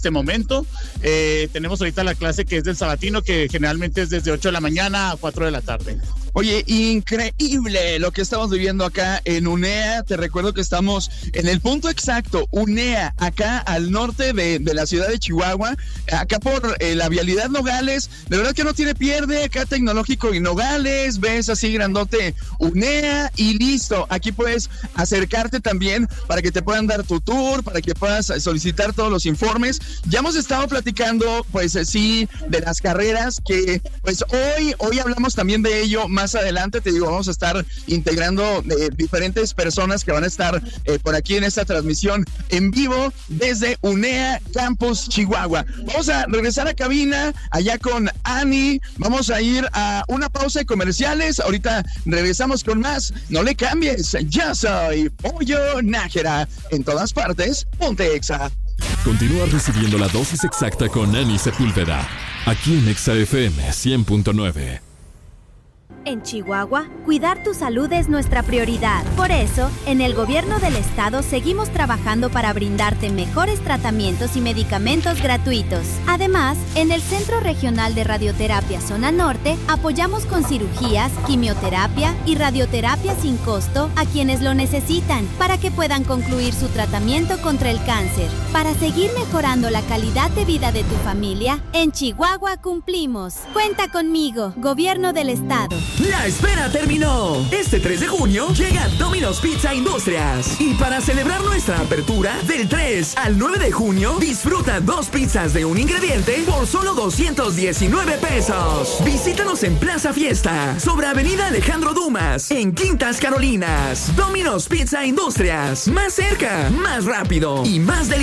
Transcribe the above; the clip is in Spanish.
este momento. Tenemos ahorita la clase que es del sabatino, que generalmente es desde 8 de la mañana a 4 de la tarde. Oye, increíble lo que estamos viviendo acá en UNEA. Te recuerdo que estamos en el punto exacto, UNEA, acá al norte de la ciudad de Chihuahua, acá por la vialidad Nogales. De verdad que no tiene pierde, acá Tecnológico y Nogales, ves así grandote UNEA y listo. Aquí puedes acercarte también para que te puedan dar tu tour, para que puedas solicitar todos los informes. Ya hemos estado platicando, pues sí, de las carreras que, pues hoy hablamos también de ello. Más adelante, te digo, vamos a estar integrando diferentes personas que van a estar por aquí en esta transmisión en vivo desde UNEA Campus Chihuahua. Vamos a regresar a cabina allá con Ani. Vamos a ir a una pausa de comerciales. Ahorita regresamos con más. No le cambies. Ya soy Pollo Nájera. En todas partes, ponte Exa. Continúa recibiendo la dosis exacta con Ani Sepúlveda, aquí en Exa FM 100.9. En Chihuahua, cuidar tu salud es nuestra prioridad. Por eso, en el gobierno del estado seguimos trabajando para brindarte mejores tratamientos y medicamentos gratuitos. Además, en el Centro Regional de Radioterapia Zona Norte, apoyamos con cirugías, quimioterapia y radioterapia sin costo a quienes lo necesitan, para que puedan concluir su tratamiento contra el cáncer. Para seguir mejorando la calidad de vida de tu familia, en Chihuahua cumplimos. Cuenta conmigo, Gobierno del Estado. La espera terminó. Este 3 de junio llega Domino's Pizza Industrias. Y para celebrar nuestra apertura, del 3 al 9 de junio, disfruta 2 pizzas de un ingrediente por solo 219 pesos. Visítanos en Plaza Fiesta, sobre Avenida Alejandro Dumas, en Quintas Carolinas. Domino's Pizza Industrias. Más cerca, más rápido y más delicioso.